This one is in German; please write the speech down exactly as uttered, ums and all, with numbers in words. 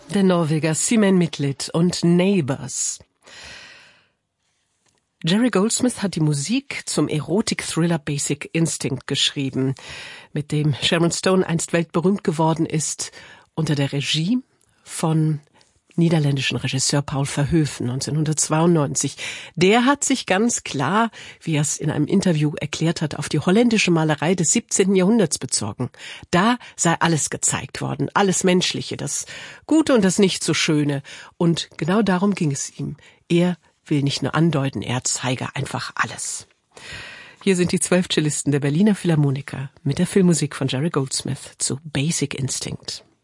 Der Norweger Simen Midtlit und Neighbours. Jerry Goldsmith hat die Musik zum Erotik-Thriller Basic Instinct geschrieben, mit dem Sharon Stone einst weltberühmt geworden ist, unter der Regie von niederländischen Regisseur Paul Verhoeven neunzehnhundertzweiundneunzig. Der hat sich ganz klar, wie er es in einem Interview erklärt hat, auf die holländische Malerei des siebzehnten Jahrhunderts bezogen. Da sei alles gezeigt worden, alles Menschliche, das Gute und das nicht so Schöne. Und genau darum ging es ihm. Er will nicht nur andeuten, er zeige einfach alles. Hier sind die zwölf Cellisten der Berliner Philharmoniker mit der Filmmusik von Jerry Goldsmith zu Basic Instinct.